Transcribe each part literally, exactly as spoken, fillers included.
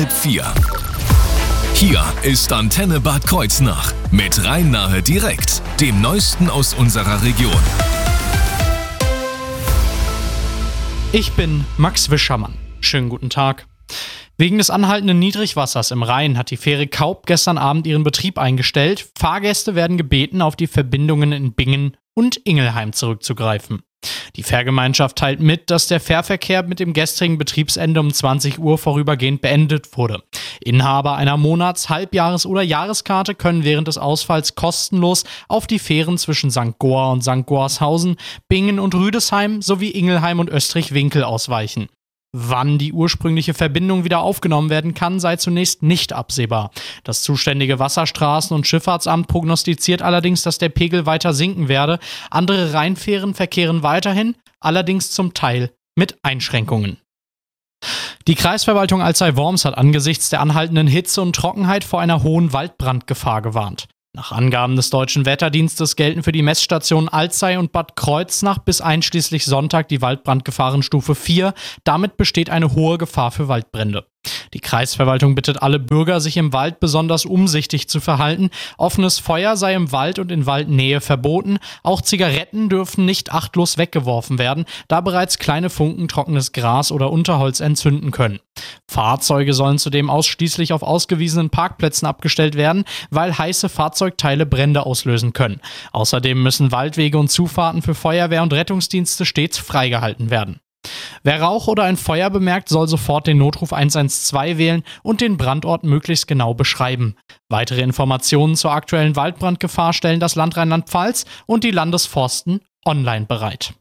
vier. Hier ist Antenne Bad Kreuznach mit Rhein-Nahe direkt, dem Neuesten aus unserer Region. Ich bin Max Wischermann. Schönen guten Tag. Wegen des anhaltenden Niedrigwassers im Rhein hat die Fähre Kaup gestern Abend ihren Betrieb eingestellt. Fahrgäste werden gebeten, auf die Verbindungen in Bingen und Ingelheim zurückzugreifen. Die Fährgemeinschaft teilt mit, dass der Fährverkehr mit dem gestrigen Betriebsende um zwanzig Uhr vorübergehend beendet wurde. Inhaber einer Monats-, Halbjahres- oder Jahreskarte können während des Ausfalls kostenlos auf die Fähren zwischen Sankt Goar und Sankt Goarshausen, Bingen und Rüdesheim sowie Ingelheim und Österreich-Winkel ausweichen. Wann die ursprüngliche Verbindung wieder aufgenommen werden kann, sei zunächst nicht absehbar. Das zuständige Wasserstraßen- und Schifffahrtsamt prognostiziert allerdings, dass der Pegel weiter sinken werde. Andere Rheinfähren verkehren weiterhin, allerdings zum Teil mit Einschränkungen. Die Kreisverwaltung Alzey-Worms hat angesichts der anhaltenden Hitze und Trockenheit vor einer hohen Waldbrandgefahr gewarnt. Nach Angaben des Deutschen Wetterdienstes gelten für die Messstationen Alzey und Bad Kreuznach bis einschließlich Sonntag die Waldbrandgefahrenstufe vier. Damit besteht eine hohe Gefahr für Waldbrände. Die Kreisverwaltung bittet alle Bürger, sich im Wald besonders umsichtig zu verhalten. Offenes Feuer sei im Wald und in Waldnähe verboten. Auch Zigaretten dürfen nicht achtlos weggeworfen werden, da bereits kleine Funken trockenes Gras oder Unterholz entzünden können. Fahrzeuge sollen zudem ausschließlich auf ausgewiesenen Parkplätzen abgestellt werden, weil heiße Fahrzeugteile Brände auslösen können. Außerdem müssen Waldwege und Zufahrten für Feuerwehr und Rettungsdienste stets freigehalten werden. Wer Rauch oder ein Feuer bemerkt, soll sofort den Notruf eins eins zwei wählen und den Brandort möglichst genau beschreiben. Weitere Informationen zur aktuellen Waldbrandgefahr stellen das Land Rheinland-Pfalz und die Landesforsten online bereit.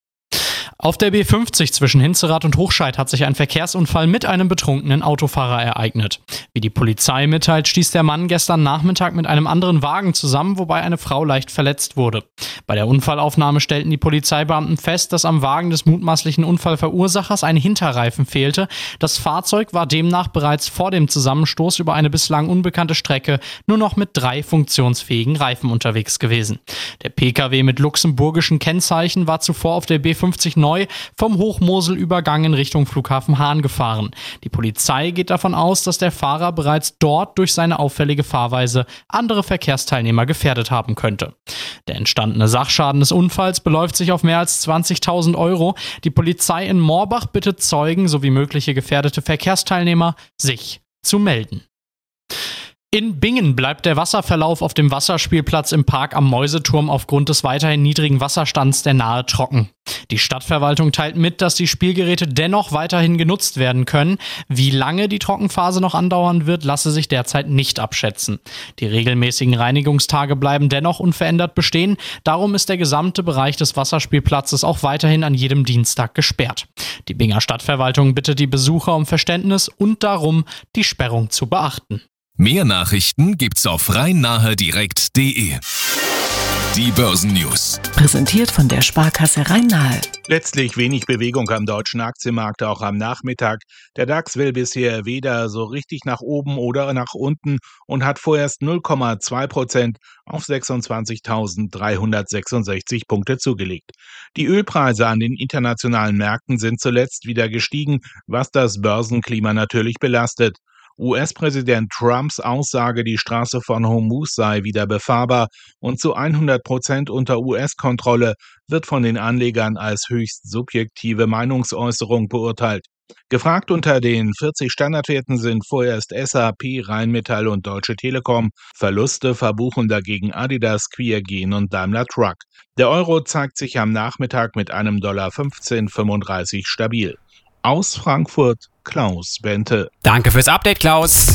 Auf der B fünfzig zwischen Hinzerath und Hochscheid hat sich ein Verkehrsunfall mit einem betrunkenen Autofahrer ereignet. Wie die Polizei mitteilt, stieß der Mann gestern Nachmittag mit einem anderen Wagen zusammen, wobei eine Frau leicht verletzt wurde. Bei der Unfallaufnahme stellten die Polizeibeamten fest, dass am Wagen des mutmaßlichen Unfallverursachers ein Hinterreifen fehlte. Das Fahrzeug war demnach bereits vor dem Zusammenstoß über eine bislang unbekannte Strecke nur noch mit drei funktionsfähigen Reifen unterwegs gewesen. Der Pkw mit luxemburgischen Kennzeichen war zuvor auf der B fünfzig neu vom Hochmoselübergang in Richtung Flughafen Hahn gefahren. Die Polizei geht davon aus, dass der Fahrer bereits dort durch seine auffällige Fahrweise andere Verkehrsteilnehmer gefährdet haben könnte. Der entstandene Sachschaden des Unfalls beläuft sich auf mehr als zwanzigtausend Euro. Die Polizei in Morbach bittet Zeugen sowie mögliche gefährdete Verkehrsteilnehmer, sich zu melden. In Bingen bleibt der Wasserverlauf auf dem Wasserspielplatz im Park am Mäuseturm aufgrund des weiterhin niedrigen Wasserstands der Nahe trocken. Die Stadtverwaltung teilt mit, dass die Spielgeräte dennoch weiterhin genutzt werden können. Wie lange die Trockenphase noch andauern wird, lasse sich derzeit nicht abschätzen. Die regelmäßigen Reinigungstage bleiben dennoch unverändert bestehen. Darum ist der gesamte Bereich des Wasserspielplatzes auch weiterhin an jedem Dienstag gesperrt. Die Binger Stadtverwaltung bittet die Besucher um Verständnis und darum, die Sperrung zu beachten. Mehr Nachrichten gibt's auf rhein-nahe direkt punkt de. Die Börsennews. Präsentiert von der Sparkasse Rhein-Nahe. Letztlich wenig Bewegung am deutschen Aktienmarkt, auch am Nachmittag. Der DAX will bisher weder so richtig nach oben oder nach unten und hat vorerst null Komma zwei Prozent auf sechsundzwanzigtausenddreihundertsechsundsechzig Punkte zugelegt. Die Ölpreise an den internationalen Märkten sind zuletzt wieder gestiegen, was das Börsenklima natürlich belastet. U S-Präsident Trumps Aussage, die Straße von Hormuz sei wieder befahrbar und zu hundert Prozent unter U S-Kontrolle, wird von den Anlegern als höchst subjektive Meinungsäußerung beurteilt. Gefragt unter den vierzig Standardwerten sind vorerst S A P, Rheinmetall und Deutsche Telekom. Verluste verbuchen dagegen Adidas, Quiergen und Daimler Truck. Der Euro zeigt sich am Nachmittag mit einem Dollar fünfzehn Komma fünfunddreißig stabil. Aus Frankfurt, Klaus Bente. Danke fürs Update, Klaus.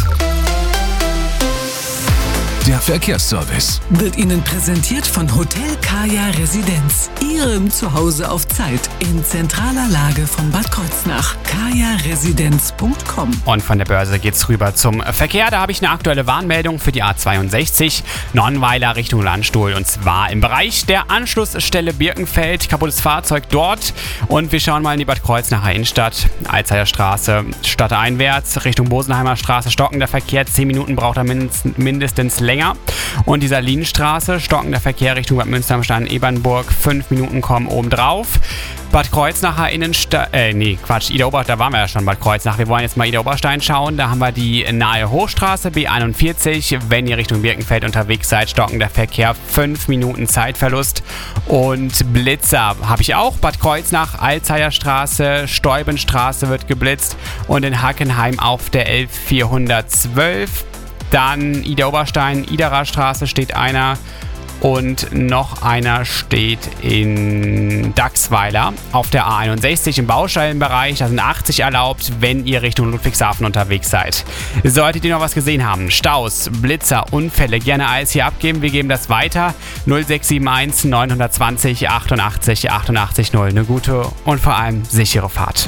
Der Verkehrsservice Wird Ihnen präsentiert von Hotel Kaya Residenz. Ihrem Zuhause auf Zeit in zentraler Lage von Bad Kreuznach. kaya residenz punkt com. Und von der Börse geht's rüber zum Verkehr. Da habe ich eine aktuelle Warnmeldung für die A zweiundsechzig Nonnweiler Richtung Landstuhl. Und zwar im Bereich der Anschlussstelle Birkenfeld. Kaputtes Fahrzeug dort. Und wir schauen mal in die Bad Kreuznacher Innenstadt. Alzeyer Straße, stadteinwärts Richtung Bosenheimer Straße. Stockender Verkehr. zehn Minuten braucht er mindestens, mindestens länger. länger. Und die Salinenstraße, stockender Verkehr Richtung Bad Münsteramstein-Ebernburg, fünf Minuten kommen obendrauf. Bad Kreuznacher Innenstadt, äh, nee, Quatsch, Ida Oberstein, da waren wir ja schon, Bad Kreuznach. Wir wollen jetzt mal Ida Oberstein schauen. Da haben wir die nahe Hochstraße, B einundvierzig. Wenn ihr Richtung Birkenfeld unterwegs seid, stockender Verkehr, fünf Minuten Zeitverlust. Und Blitzer habe ich auch. Bad Kreuznach, Alzeierstraße, Steubenstraße wird geblitzt. Und in Hackenheim auf der elf vierhundertzwölf. Dann Ida Oberstein, Iderer Straße steht einer. Und noch einer steht in Dachsweiler auf der A einundsechzig im Baustellenbereich. Da sind achtzig erlaubt, wenn ihr Richtung Ludwigshafen unterwegs seid. Solltet ihr noch was gesehen haben, Staus, Blitzer, Unfälle, gerne alles hier abgeben. Wir geben das weiter. null sechs sieben eins neun zwei null achtundachtzig achtundachtzig null. Eine gute und vor allem sichere Fahrt.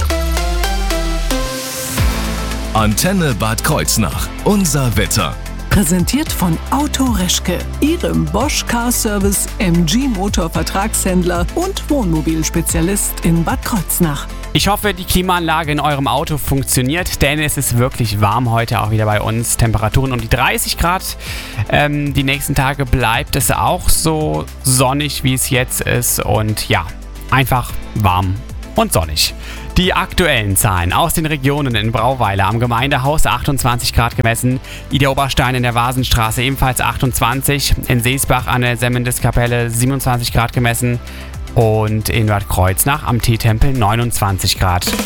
Antenne Bad Kreuznach. Unser Wetter. Präsentiert von Auto Reschke, Ihrem Bosch Car Service, M G Motor Vertragshändler und Wohnmobilspezialist in Bad Kreuznach. Ich hoffe, die Klimaanlage in eurem Auto funktioniert, denn es ist wirklich warm heute auch wieder bei uns. Temperaturen um die dreißig Grad. Ähm, die nächsten Tage bleibt es auch so sonnig, wie es jetzt ist. Und ja, einfach warm und sonnig. Die aktuellen Zahlen aus den Regionen: in Brauweiler am Gemeindehaus achtundzwanzig Grad gemessen, Ida Oberstein in der Vasenstraße ebenfalls achtundzwanzig, in Seesbach an der Semmendiskapelle siebenundzwanzig Grad gemessen und in Bad Kreuznach am Teetempel neunundzwanzig Grad.